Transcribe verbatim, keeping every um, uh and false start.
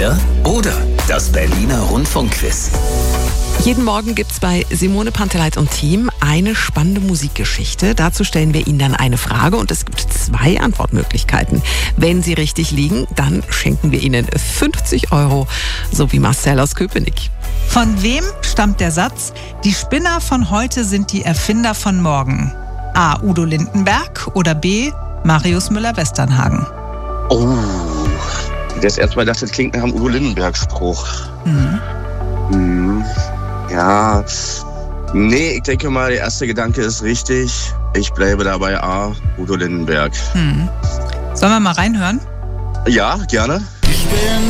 Entweder oder. Das Berliner Rundfunkquiz. Jeden Morgen gibt es bei Simone Panteleit und Team eine spannende Musikgeschichte. Dazu stellen wir Ihnen dann eine Frage und es gibt zwei Antwortmöglichkeiten. Wenn Sie richtig liegen, dann schenken wir Ihnen fünfzig Euro, so wie Marcel aus Köpenick. Von wem stammt der Satz, die Spinner von heute sind die Erfinder von morgen? A. Udo Lindenberg oder B. Marius Müller-Westernhagen? Oh, das erstmal dachte, das klingt nach einem Udo Lindenberg-Spruch. Mhm. Hm. Ja, nee, ich denke mal, der erste Gedanke ist richtig. Ich bleibe dabei A. Udo Lindenberg. Hm. Sollen wir mal reinhören? Ja, gerne. Ich bin